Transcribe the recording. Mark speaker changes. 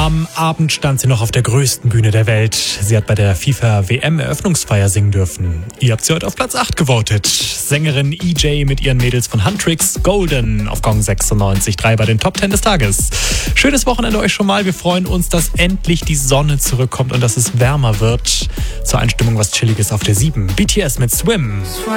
Speaker 1: Am Abend stand sie noch auf der größten Bühne der Welt. Sie hat bei der FIFA-WM-Eröffnungsfeier singen dürfen. Ihr habt sie heute auf Platz 8 gewotet. Sängerin EJ mit ihren Mädels von Huntrix, Golden auf Gong 96.3 bei den Top 10 des Tages. Schönes Wochenende euch schon mal. Wir freuen uns, dass endlich die Sonne zurückkommt und dass es wärmer wird. Zur Einstimmung was Chilliges auf der 7. BTS mit Swim.